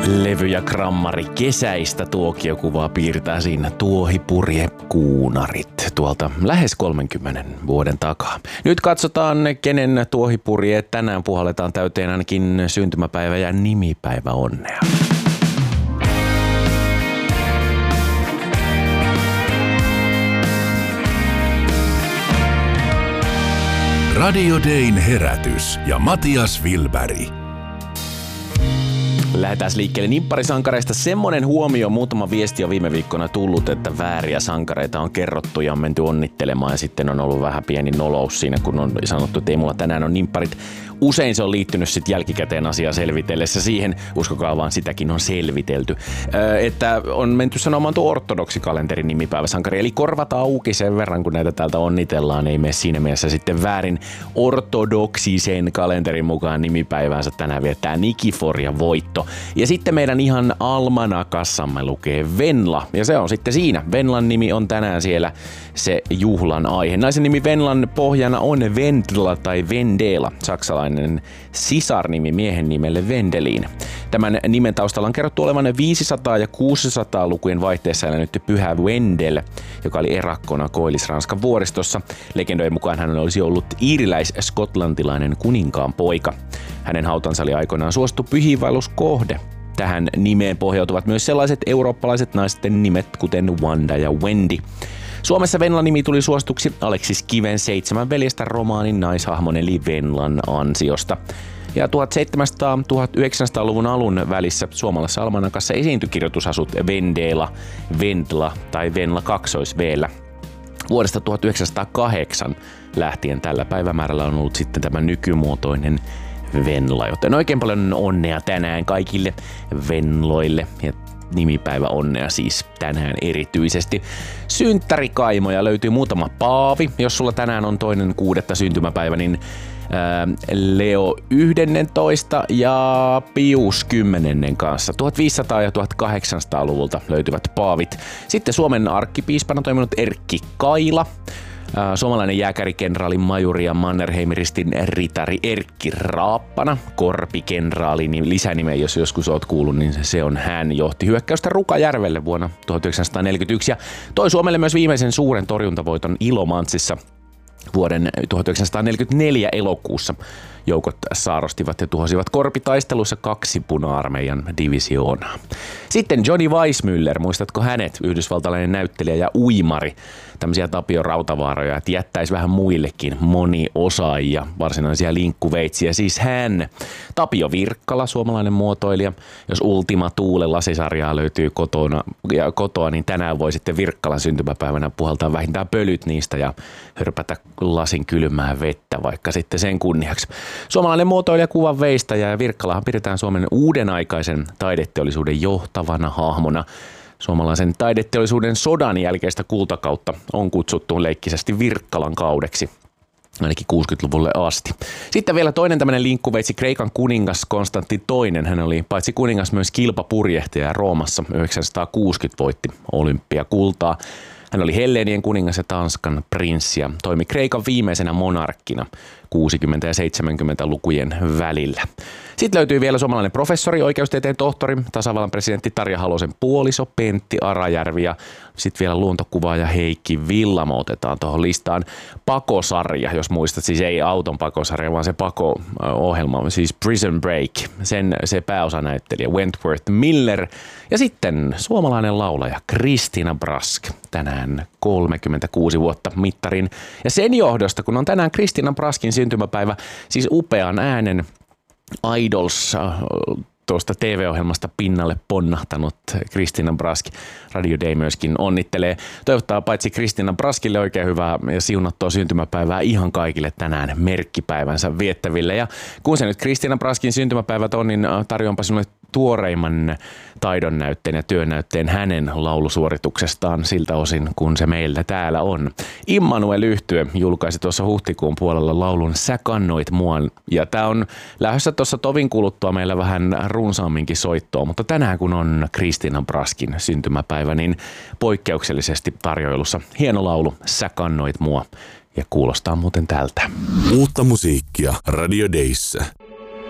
Levy ja grammari kesäistä tuokiokuvaa piirtää siinä tuohipurjekuunarit tuolta lähes 30 vuoden takaa. Nyt katsotaan, kenen tuohipurjeet tänään puhalletaan täyteen ainakin syntymäpäivä ja nimipäivä onnea. Radio Dayn herätys ja Matias Wilberg. Lähdetään liikkeelle nimpparisankareista. Semmoinen huomio, muutama viesti on viime viikkona tullut, että vääriä sankareita on kerrottu ja on menty onnittelemaan ja sitten on ollut vähän pieni nolous siinä, kun on sanottu, että ei mulla tänään on nimpparit. Usein se on liittynyt sitten jälkikäteen asiaa selvitellessä siihen, uskokaa vaan sitäkin on selvitelty, että on menty sanomaan tuo ortodoksikalenterin nimipäiväsankari. Eli korvata auki sen verran, kun näitä täältä onnitellaan, ei mene siinä mielessä sitten väärin. Ortodoksisen kalenterin mukaan nimipäiväänsä tänään viettää Nikifor ja Voitto. Ja sitten meidän ihan almanakassamme lukee Venla, ja se on sitten siinä. Venlan nimi on tänään siellä se juhlan aihe. Naisen nimi Venlan pohjana on Vendla tai Vendela, saksalainen sisarnimi miehen nimelle Vendelin. Tämän nimen taustalla on kerrottu olevan 500- ja 600-lukujen vaihteessa elänyt pyhä Wendel, joka oli erakkona Koillis-Ranskan vuoristossa. Legendojen mukaan hän olisi ollut iiriläis-skotlantilainen kuninkaan poika. Hänen hautansa oli aikoinaan suosittu pyhiinvaelluskohde. Tähän nimeen pohjautuvat myös sellaiset eurooppalaiset naisten nimet, kuten Wanda ja Wendy. Suomessa Venla-nimi tuli suosituksi Aleksis Kiven 7 veljestä romaanin naishahmon eli Venlan ansiosta. Ja 1700-1900-luvun alun välissä suomalaisessa almanakassa esiintyi kirjoitusasut Vendela, Vendla tai Venla kaksoisveellä. Vuodesta 1908 lähtien tällä päivämäärällä on ollut sitten tämä nykymuotoinen Venla, joten oikein paljon onnea tänään kaikille Venloille ja nimipäivä onnea siis tänään erityisesti. Synttärikaimoja löytyy muutama Paavi. Jos sulla tänään on 2.6. syntymäpäivä, niin Leo 11 ja Pius 10 kanssa. 1500- ja 1800-luvulta löytyvät paavit. Sitten Suomen arkkipiispana toiminut Erkki Kaila. Suomalainen jääkärikenraali, majuri ja Mannerheimiristin ritari Erkki Raappana. Korpikenraali, niin lisänime, jos joskus oot kuullut, niin se on hän. Johti hyökkäystä Rukajärvelle vuonna 1941 ja toi Suomelle myös viimeisen suuren torjuntavoiton Ilomantsissa vuoden 1944 elokuussa. Joukot saarostivat ja tuhosivat korpitaistelussa 2 puna-armeijan divisioonaa. Sitten Johnny Weissmuller, muistatko hänet? Yhdysvaltalainen näyttelijä ja uimari. Tämmöisiä Tapio Rautavaaroja, että jättäisi vähän muillekin moniosaajia, varsinaisia linkkuveitsiä. Siis hän, Tapio Virkkala, suomalainen muotoilija. Jos Ultima Thule lasisarjaa löytyy kotoa, niin tänään voi sitten Virkkalan syntymäpäivänä puhaltaa vähintään pölyt niistä ja hörpätä lasin kylmää vettä, vaikka sitten sen kunniaksi. Suomalainen muotoilija, kuvan veistäjä ja Virkkalahan pidetään Suomen uudenaikaisen taideteollisuuden johtavana hahmona. Suomalaisen taideteollisuuden sodan jälkeistä kultakautta on kutsuttu leikkisesti Virkkalan kaudeksi, ainakin 60-luvulle asti. Sitten vielä toinen tämmöinen linkkuveitsi, Kreikan kuningas Konstantin II. Hän oli paitsi kuningas myös kilpapurjehtaja Roomassa. 960 voitti olympiakultaa. Hän oli Helleenien kuningas ja Tanskan prinssi ja toimi Kreikan viimeisenä monarkkina 60- ja 70-lukujen välillä. Sitten löytyy vielä suomalainen professori, oikeustieteen tohtori, tasavallan presidentti Tarja Halosen puoliso Pentti Arajärvi ja sitten vielä luontokuvaaja Heikki Villamo otetaan tuohon listaan. Pakosarja, jos muistat, siis ei auton pakosarja, vaan se pako-ohjelma, siis Prison Break, se pääosanäyttelijä Wentworth Miller ja sitten suomalainen laulaja Christina Brask, tänään 36 vuotta mittarin. Ja sen johdosta, kun on tänään Christina Braskin syntymäpäivä, siis upean äänen Idols tuosta TV-ohjelmasta pinnalle ponnahtanut Christina Brask. Radio Day myöskin onnittelee. Toivottaa paitsi Christina Braskille oikein hyvää ja siunattua syntymäpäivää ihan kaikille tänään merkkipäivänsä viettäville. Ja kun se nyt Christina Braskin syntymäpäivät on, niin tarjoanpa sinulle tuoreimman taidonnäytteen ja työnäytteen hänen laulusuorituksestaan siltä osin, kun se meillä täällä on. Immanuel-yhtye julkaisi tuossa huhtikuun puolella laulun Sä kannoit mua, ja tää on lähdössä tuossa tovin kuluttua meillä vähän runsaamminkin soittoa, mutta tänään kun on Christina Braskin syntymäpäivä, niin poikkeuksellisesti tarjoilussa hieno laulu Sä kannoit mua, ja kuulostaa muuten tältä. Uutta musiikkia Radio Dayssä.